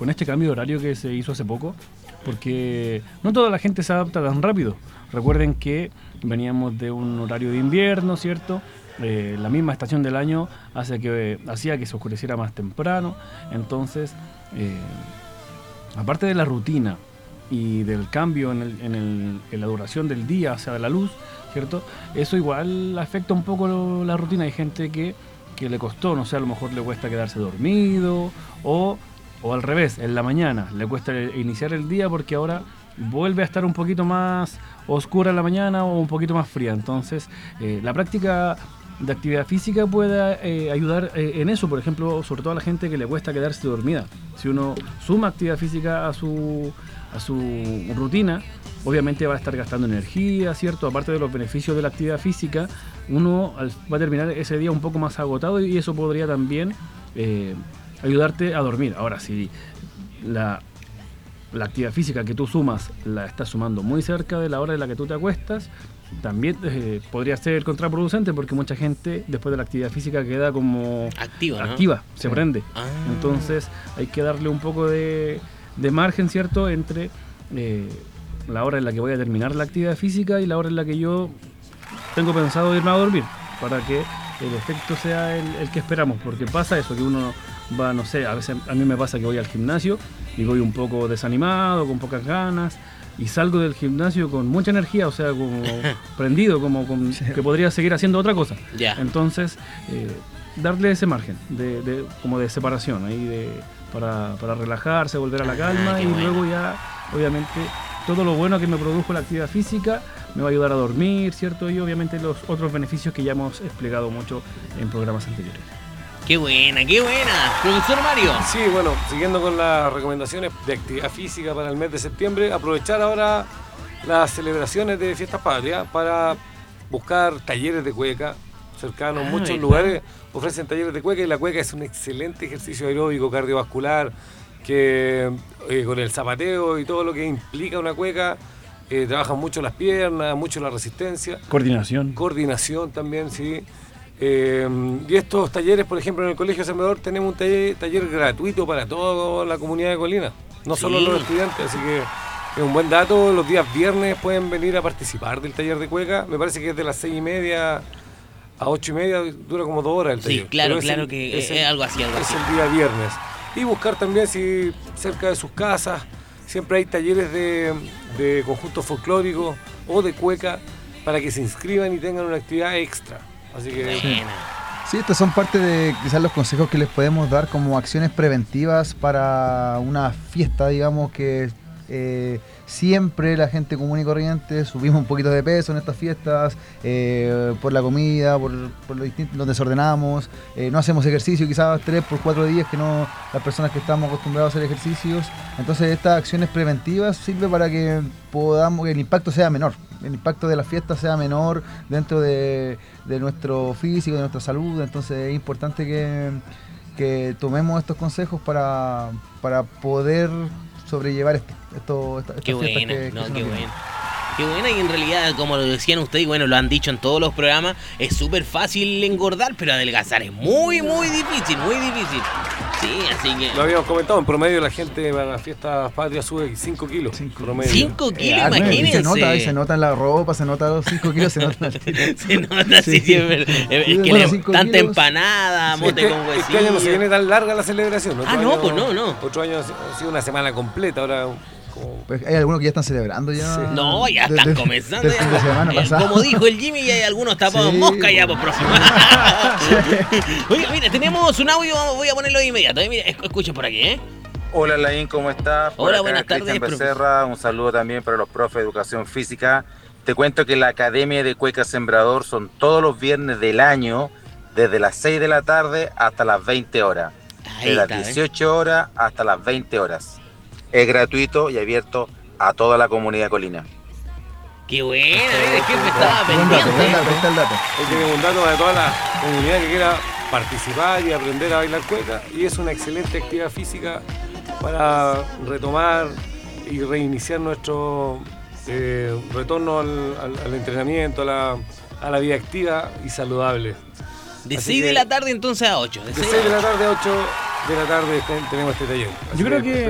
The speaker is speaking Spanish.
con este cambio de horario que se hizo hace poco, porque no toda la gente se adapta tan rápido. Recuerden que veníamos de un horario de invierno, ¿cierto? La misma estación del año hacía que se oscureciera más temprano. Entonces, aparte de la rutina y del cambio en la duración del día, o sea, de la luz, ¿cierto? Eso igual afecta un poco la rutina. Hay gente que le costó, no sé, a lo mejor le cuesta quedarse dormido o al revés, en la mañana le cuesta iniciar el día porque ahora vuelve a estar un poquito más oscura en la mañana o un poquito más fría. Entonces, la práctica de actividad física puede ayudar en eso, por ejemplo, sobre todo a la gente que le cuesta quedarse dormida. Si uno suma actividad física a su rutina, obviamente va a estar gastando energía, ¿cierto? Aparte de los beneficios de la actividad física, uno va a terminar ese día un poco más agotado y eso podría también ayudarte a dormir. Ahora, si la actividad física que tú sumas la estás sumando muy cerca de la hora en la que tú te acuestas, también podría ser contraproducente porque mucha gente después de la actividad física queda como activa, se prende. Entonces hay que darle un poco de margen, ¿cierto?, entre la hora en la que voy a terminar la actividad física y la hora en la que yo tengo pensado irme a dormir, para que el efecto sea el que esperamos, porque pasa eso, que uno va, no sé, a veces a mí me pasa que voy al gimnasio y voy un poco desanimado, con pocas ganas, y salgo del gimnasio con mucha energía, o sea, como prendido, que podría seguir haciendo otra cosa. Entonces, darle ese margen como de separación ahí para relajarse, volver a la calma y luego ya, obviamente, todo lo bueno que me produjo la actividad física me va a ayudar a dormir, ¿cierto? Y obviamente los otros beneficios que ya hemos explicado mucho en programas anteriores. ¡Qué buena! Profesor Mario. Sí, bueno, siguiendo con las recomendaciones de actividad física para el mes de septiembre, aprovechar ahora las celebraciones de Fiestas Patrias para buscar talleres de cueca cercanos. Muchos lugares ofrecen talleres de cueca y la cueca es un excelente ejercicio aeróbico, cardiovascular, que con el zapateo y todo lo que implica una cueca, trabajan mucho las piernas, mucho la resistencia. Coordinación también, sí. Y estos talleres, por ejemplo, en el Colegio Sembrador tenemos un taller gratuito para toda la comunidad de Colina, no solo los estudiantes, así que es un buen dato. Los días viernes pueden venir a participar del taller de cueca, me parece que es de las 6:30 a 8:30, dura como 2 horas el taller. Sí, claro que es algo así. Es el día viernes. Y buscar también si cerca de sus casas siempre hay talleres de conjuntos folclóricos o de cueca para que se inscriban y tengan una actividad extra. Así que sí, estos son parte de quizás los consejos que les podemos dar como acciones preventivas para una fiesta, digamos, que siempre la gente común y corriente subimos un poquito de peso en estas fiestas, por la comida, por lo distinto, nos desordenamos, no hacemos ejercicio quizás 3 por 4 días que no las personas que estamos acostumbrados a hacer ejercicios. Entonces estas acciones preventivas sirven para que el impacto sea menor, el impacto de la fiesta sea menor dentro de nuestro físico, de nuestra salud. Entonces es importante que tomemos estos consejos para poder sobrellevar estas qué fiestas buena, qué buena. Qué buena, y en realidad, como lo decían ustedes, y bueno, lo han dicho en todos los programas, es súper fácil engordar, pero adelgazar es muy difícil, Sí, así que... Lo habíamos comentado, en promedio la gente para las fiestas patrias sube 5 kilos. 5 kilos, imagínense. Se nota en la ropa, se nota los 5 kilos, se nota en el Se nota, sí, es que tanta empanada, mote con huesito. Este año no se viene tan larga la celebración. No. Otro año ha sido una semana completa, ahora... Pues hay algunos que ya están celebrando ya. Sí. No, ya están comenzando. Como dijo el Jimmy, ya hay algunos tapados mosca ya, por próximo. Oiga, mira, tenemos un audio, voy a ponerlo de inmediato. Mira, escuchen por aquí, Hola, Laín, ¿cómo estás? Hola, buenas tardes, Cristian Becerra, un saludo también para los profes de educación física. Te cuento que la Academia de Cueca Sembrador son todos los viernes del año, desde las 6 de la tarde hasta las 20 horas. De las 18 horas hasta las 20 horas. Es gratuito y abierto a toda la comunidad colina. ¡Qué buena! Es que me estaba pendiente. Está el dato. Tenemos un dato para toda la comunidad que quiera participar y aprender a bailar cueca. Y es una excelente actividad física para retomar y reiniciar nuestro retorno al entrenamiento, a la vida activa y saludable. De 6 de la tarde entonces a 8. De 6 de la tarde a 8 de la tarde tenemos este taller. Yo creo que